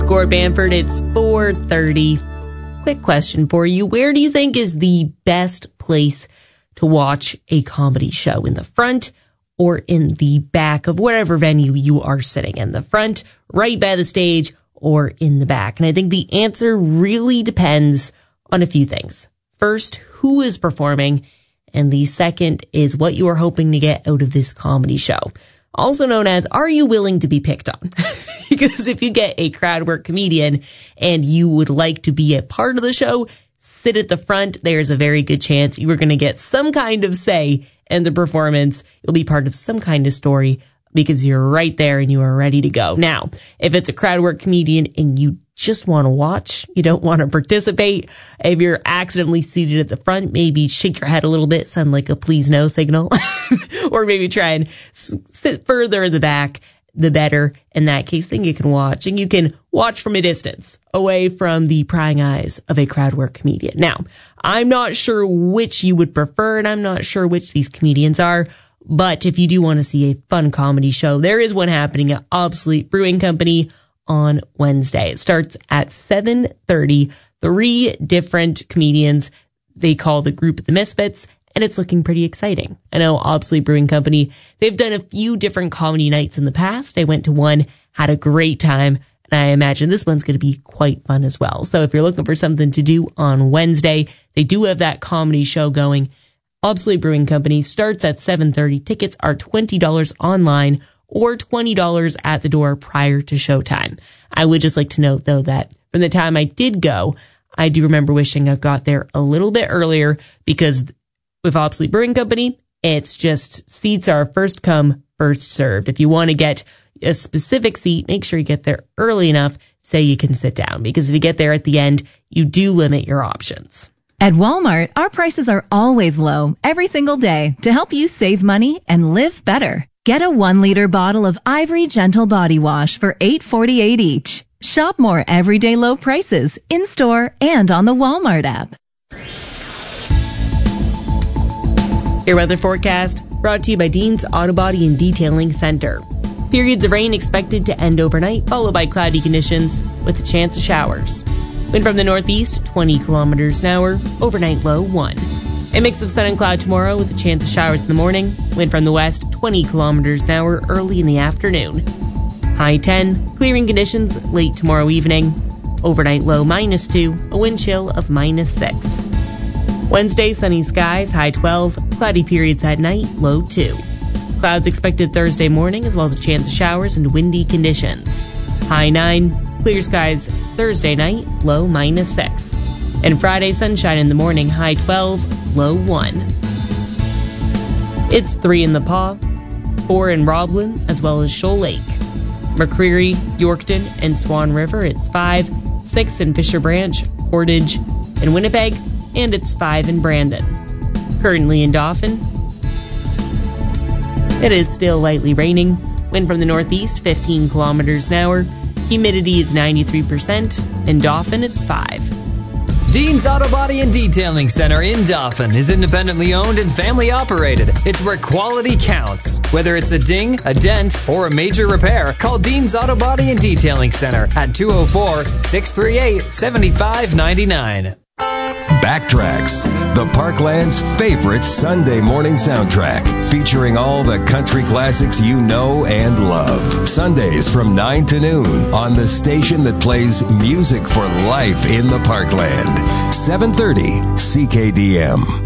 Gord Bamford. It's 4:30. Quick question for you. Where do you think is the best place to watch a comedy show? In the front or in the back of whatever venue you are sitting in? The front, right by the stage, or in the back? And I think the answer really depends on a few things. First, who is performing? And the second is what you are hoping to get out of this comedy show. Also known as, are you willing to be picked on? Because if you get a crowd work comedian and you would like to be a part of the show, sit at the front, there's a very good chance you are going to get some kind of say in the performance. You'll be part of some kind of story because you're right there and you are ready to go. Now, if it's a crowd work comedian and you just want to watch, you don't want to participate, if you're accidentally seated at the front, maybe shake your head a little bit, sound like a please no signal, or maybe try and sit further in the back, the better. In that case, then you can watch, and you can watch from a distance, away from the prying eyes of a crowd work comedian. Now, I'm not sure which you would prefer, and I'm not sure which these comedians are, but if you do want to see a fun comedy show, there is one happening at Obsolete Brewing Company on Wednesday. It starts at 7:30. 3 different comedians. They call the group the Misfits, and it's looking pretty exciting. I know Obsolete Brewing Company, they've done a few different comedy nights in the past. I went to one, had a great time, and I imagine this one's going to be quite fun as well. So if you're looking for something to do on Wednesday, they do have that comedy show going. Obsolete Brewing Company starts at 7:30. Tickets are $20 online or $20 at the door prior to showtime. I would just like to note, though, that from the time I did go, I do remember wishing I got there a little bit earlier, because with Obsolete Brewing Company, it's just seats are first come, first served. If you want to get a specific seat, make sure you get there early enough so you can sit down, because if you get there at the end, you do limit your options. At Walmart, our prices are always low every single day to help you save money and live better. Get a 1-liter bottle of Ivory Gentle Body Wash for $8.48 each. Shop more everyday low prices in-store and on the Walmart app. Your weather forecast brought to you by Dean's Auto Body and Detailing Center. Periods of rain expected to end overnight, followed by cloudy conditions with a chance of showers. Wind from the northeast, 20 kilometers an hour, overnight low 1. A mix of sun and cloud tomorrow with a chance of showers in the morning. Wind from the west, 20 kilometers an hour early in the afternoon. High 10, clearing conditions late tomorrow evening. Overnight low -2, a wind chill of -6. Wednesday, sunny skies, high 12, cloudy periods at night, low 2. Clouds expected Thursday morning, as well as a chance of showers and windy conditions. High 9, clear skies Thursday night, low -6. And Friday, sunshine in the morning, high 12, low 1. It's 3 in the Paw, 4 in Roblin, as well as Shoal Lake. McCreary, Yorkton, and Swan River, it's 5, 6 in Fisher Branch, Portage, and Winnipeg, and it's 5 in Brandon. Currently in Dauphin, it is still lightly raining. Wind from the northeast, 15 kilometers an hour. Humidity is 93%. In Dauphin, it's 5. Dean's Auto Body and Detailing Center in Dauphin is independently owned and family operated. It's where quality counts. Whether it's a ding, a dent, or a major repair, call Dean's Auto Body and Detailing Center at 204-638-7599. Backtracks, the Parkland's favorite Sunday morning soundtrack, featuring all the country classics you know and love. Sundays from 9 to noon on the station that plays music for life in the Parkland. 730 CKDM.